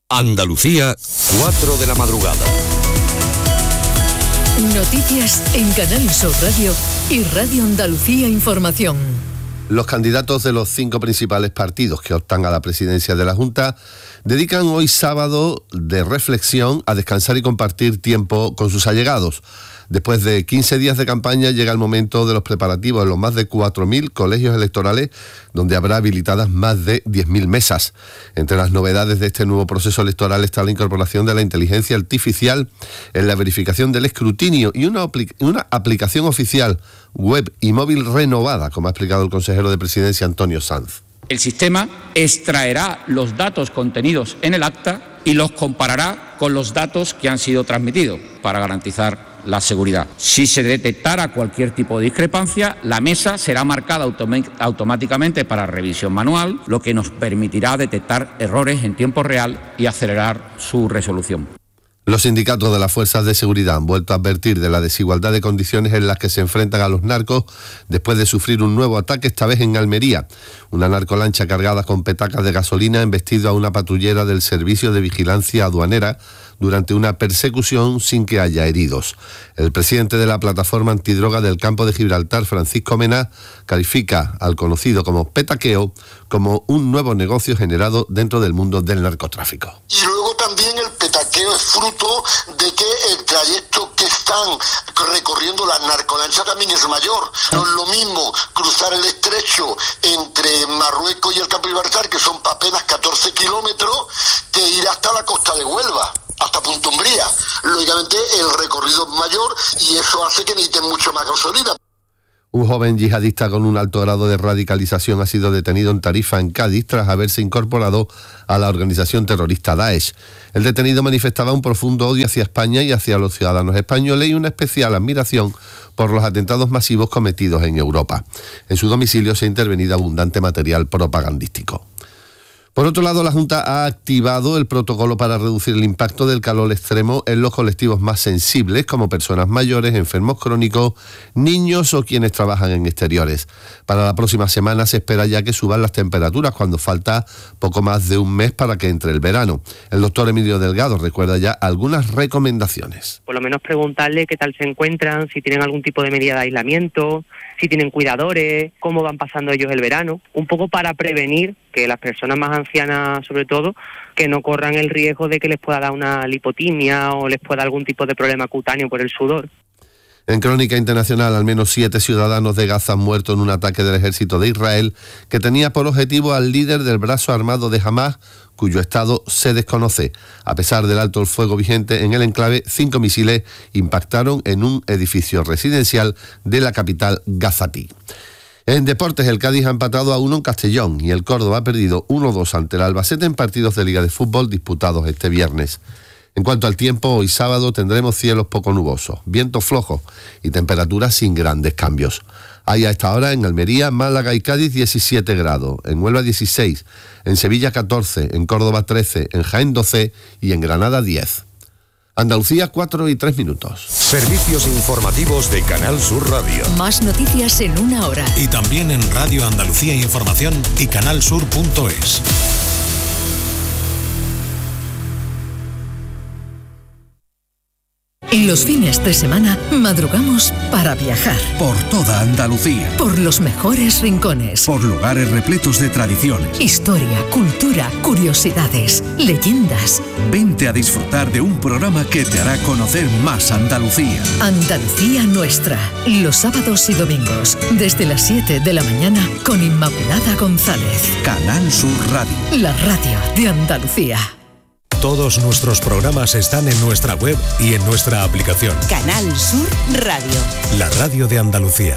Andalucía, 4 de la madrugada. Noticias en Canal Sur Radio y Radio Andalucía Información. Los candidatos de los 5 principales partidos que optan a la presidencia de la Junta dedican hoy sábado de reflexión a descansar y compartir tiempo con sus allegados. Después de 15 días de campaña llega el momento de los preparativos en los más de 4.000 colegios electorales, donde habrá habilitadas más de 10.000 mesas. Entre las novedades de este nuevo proceso electoral está la incorporación de la inteligencia artificial en la verificación del escrutinio y una aplicación oficial web y móvil renovada, como ha explicado el consejero de Presidencia Antonio Sanz. El sistema extraerá los datos contenidos en el acta y los comparará con los datos que han sido transmitidos para garantizar la seguridad. Si se detectara cualquier tipo de discrepancia, la mesa será marcada automáticamente para revisión manual, lo que nos permitirá detectar errores en tiempo real y acelerar su resolución. Los sindicatos de las fuerzas de seguridad han vuelto a advertir de la desigualdad de condiciones en las que se enfrentan a los narcos después de sufrir un nuevo ataque, esta vez en Almería. Una narcolancha cargada con petacas de gasolina ha embestido a una patrullera del Servicio de Vigilancia Aduanera durante una persecución sin que haya heridos. El presidente de la plataforma antidroga del campo de Gibraltar, Francisco Mena, califica al conocido como petaqueo como un nuevo negocio generado dentro del mundo del narcotráfico. Y luego también el petaqueo es fruto de que el trayecto que están recorriendo las narcolanchas también es mayor. No es lo mismo cruzar el estrecho entre Marruecos y el campo de Gibraltar, que son apenas 14 kilómetros, que ir hasta la costa de Huelva, hasta Punta Umbría. Lógicamente el recorrido es mayor y eso hace que necesiten mucho más gasolina. Un joven yihadista con un alto grado de radicalización ha sido detenido en Tarifa, en Cádiz, tras haberse incorporado a la organización terrorista Daesh. El detenido manifestaba un profundo odio hacia España y hacia los ciudadanos españoles y una especial admiración por los atentados masivos cometidos en Europa. En su domicilio se ha intervenido abundante material propagandístico. Por otro lado, la Junta ha activado el protocolo para reducir el impacto del calor extremo en los colectivos más sensibles, como personas mayores, enfermos crónicos, niños o quienes trabajan en exteriores. Para la próxima semana se espera ya que suban las temperaturas, cuando falta poco más de un mes para que entre el verano. El doctor Emilio Delgado recuerda ya algunas recomendaciones. Por lo menos preguntarle qué tal se encuentran, si tienen algún tipo de medida de aislamiento, si tienen cuidadores, cómo van pasando ellos el verano, un poco para prevenir que las personas más ancianas, sobre todo, que no corran el riesgo de que les pueda dar una lipotimia o les pueda dar algún tipo de problema cutáneo por el sudor. En crónica internacional, al menos 7 ciudadanos de Gaza han muerto en un ataque del ejército de Israel que tenía por objetivo al líder del brazo armado de Hamás, cuyo estado se desconoce. A pesar del alto el fuego vigente en el enclave, 5 misiles impactaron en un edificio residencial de la capital gazatí. En deportes, el Cádiz ha empatado a 1 en Castellón y el Córdoba ha perdido 1-2 ante el Albacete en partidos de Liga de Fútbol disputados este viernes. En cuanto al tiempo, hoy sábado tendremos cielos poco nubosos, vientos flojos y temperaturas sin grandes cambios. Hay a esta hora en Almería, Málaga y Cádiz 17 grados, en Huelva 16, en Sevilla 14, en Córdoba 13, en Jaén 12 y en Granada 10. Andalucía, 4:03. Servicios informativos de Canal Sur Radio. Más noticias en una hora. Y también en Radio Andalucía Información y canalsur.es. Los fines de semana madrugamos para viajar. Por toda Andalucía. Por los mejores rincones. Por lugares repletos de tradiciones. Historia, cultura, curiosidades, leyendas. Vente a disfrutar de un programa que te hará conocer más Andalucía. Andalucía Nuestra. Los sábados y domingos, desde las 7 de la mañana, con Inmaculada González. Canal Sur Radio. La radio de Andalucía. Todos nuestros programas están en nuestra web y en nuestra aplicación. Canal Sur Radio. La radio de Andalucía.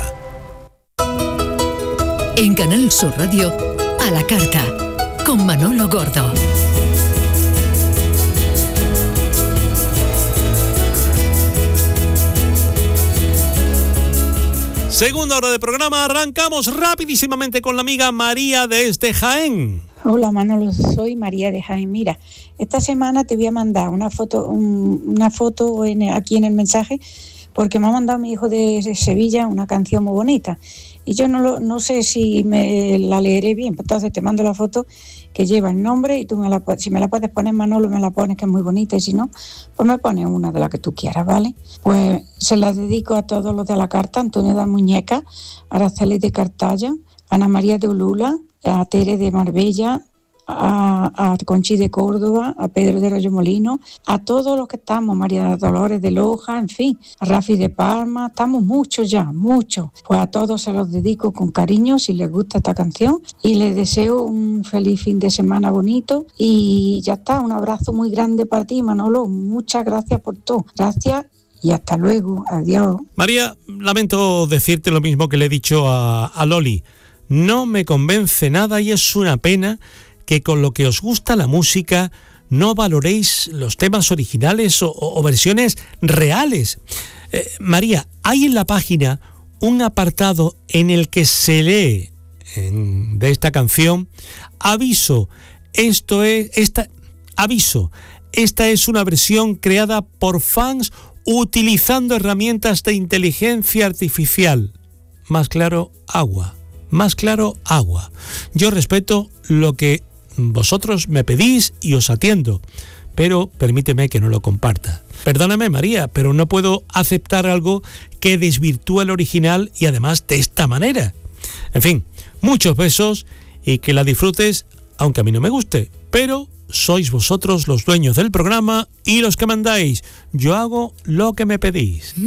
En Canal Sur Radio, a la carta, con Manolo Gordo. Segunda hora de programa, arrancamos rapidísimamente con la amiga María desde Jaén. Hola Manolo, soy María de Jaén. Mira, esta semana te voy a mandar una foto aquí en el mensaje, porque me ha mandado mi hijo de Sevilla una canción muy bonita. Y yo no sé si me la leeré bien, entonces te mando la foto que lleva el nombre y tú si me la puedes poner, Manolo, me la pones, que es muy bonita, y si no, pues me pones una de las que tú quieras, ¿vale? Pues se la dedico a todos los de la carta: Antonio de Muñeca, Araceli de Cartaya, Ana María de Ulula, a Tere de Marbella, a Conchi de Córdoba, a Pedro de Rollo Molino, a todos los que estamos, María Dolores de Loja, en fin, a Rafi de Palma, estamos muchos ya, muchos. Pues a todos se los dedico con cariño si les gusta esta canción, y les deseo un feliz fin de semana bonito, y ya está. Un abrazo muy grande para ti, Manolo, muchas gracias por todo, gracias y hasta luego, adiós. María, lamento decirte lo mismo que le he dicho a Loli, no me convence nada y es una pena que con lo que os gusta la música no valoréis los temas originales o versiones reales. María, hay en la página un apartado en el que se lee de esta canción: aviso, esta es una versión creada por fans utilizando herramientas de inteligencia artificial. Más claro, agua. Yo respeto lo que vosotros me pedís y os atiendo, pero permíteme que no lo comparta. Perdóname, María, pero no puedo aceptar algo que desvirtúa el original y además de esta manera. En fin, muchos besos y que la disfrutes, aunque a mí no me guste, pero sois vosotros los dueños del programa y los que mandáis. Yo hago lo que me pedís.